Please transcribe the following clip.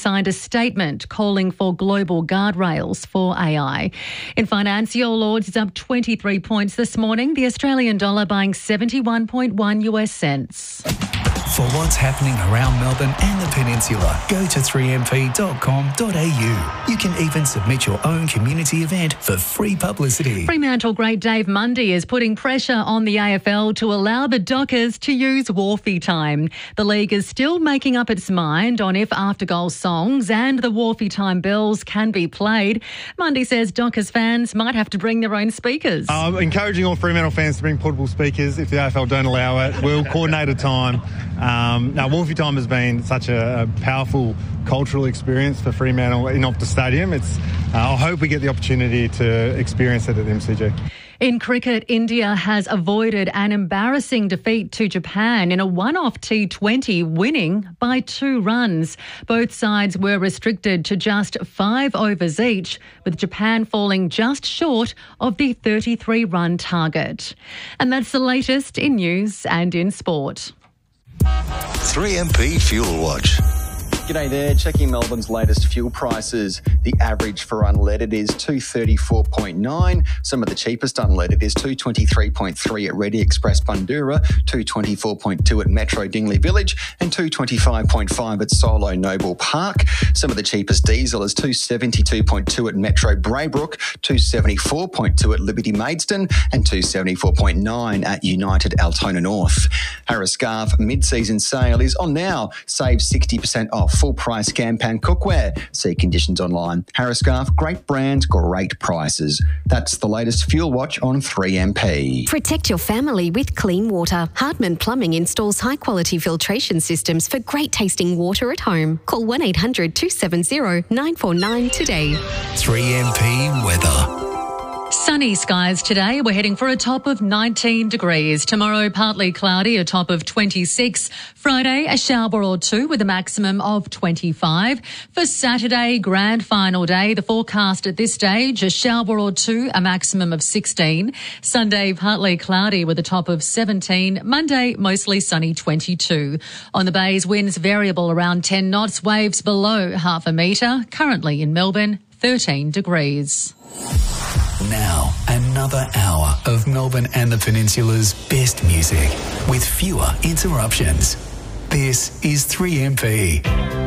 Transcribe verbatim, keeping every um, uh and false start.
signed a statement calling for global guardrails for A I. In finance, your Lords is up twenty-three points this morning. The Australian dollar buying seventy-one point one US cents. For what's happening around Melbourne and the Peninsula, go to three m p dot com dot a u. You can even submit your own community event for free publicity. Fremantle great Dave Mundy is putting pressure on the A F L to allow the Dockers to use Wharfie time. The league is still making up its mind on if after-goal songs and the Wharfie time bells can be played. Mundy says Dockers fans might have to bring their own speakers. I'm encouraging all Fremantle fans to bring portable speakers if the A F L don't allow it. We'll coordinate a time. Um, now, Wharfie time has been such a, a powerful cultural experience for Fremantle in Optus Stadium. It's, uh, I hope we get the opportunity to experience it at the M C G. In cricket, India has avoided an embarrassing defeat to Japan in a one-off T twenty, winning by two runs. Both sides were restricted to just five overs each, with Japan falling just short of the thirty-three run target. And that's the latest in news and in sport. three M P Fuel Watch. G'day there, checking Melbourne's latest fuel prices. The average for unleaded is two thirty-four point nine. Some of the cheapest unleaded is two twenty-three point three at Ready Express Bundoora, two twenty-four point two at Metro Dingley Village, and two twenty-five point five at Solo Noble Park. Some of the cheapest diesel is two seventy-two point two at Metro Braybrook, two seventy-four point two at Liberty Maidstone, and two seventy-four point nine at United Altona North. Harris Scarf mid-season sale is on now. Save sixty percent off full price Campan cookware. See conditions online. Harris Scarf, great brands, great prices. That's the latest Fuel Watch on three M P. Protect your family with clean water. Hartman Plumbing installs high quality filtration systems for great tasting water at home. Call one eight hundred two seven zero nine four nine today. three M P weather. Sunny skies today. We're heading for a top of nineteen degrees. Tomorrow, partly cloudy, a top of twenty-six. Friday, a shower or two with a maximum of twenty-five. For Saturday, grand final day, the forecast at this stage, a shower or two, a maximum of sixteen. Sunday, partly cloudy with a top of seventeen. Monday, mostly sunny, twenty-two. On the bays, winds variable around ten knots, waves below half a metre. Currently in Melbourne, thirteen degrees. Now, another hour of Melbourne and the Peninsula's best music with fewer interruptions. This is three M P.